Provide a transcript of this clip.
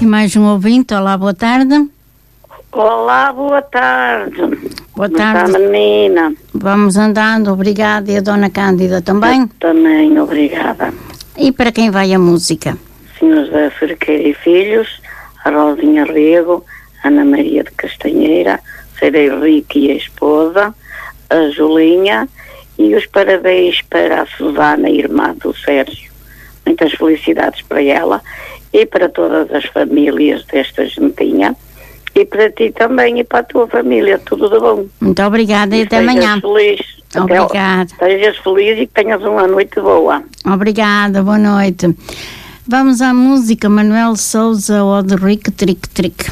E mais um ouvinte. Olá, boa tarde. Olá, boa tarde. Boa tarde. Menina. Vamos andando, obrigada. E a Dona Cândida também? Também, obrigada. E para quem vai a música? Senhores da Ferqueira e Filhos, a Rosinha Rego, Ana Maria de Castanheira, Célia Henrique e a esposa, a Julinha, e os parabéns para a Susana, irmã do Sérgio. Muitas felicidades para ela e para todas as famílias desta gentinha. E para ti também e para a tua família, tudo de bom. Muito obrigada e até amanhã. Feliz. Obrigada. Estejas feliz e que tenhas uma noite boa. Obrigada, boa noite. Vamos à música. Manuel Souza, Odric, Tric, Tric.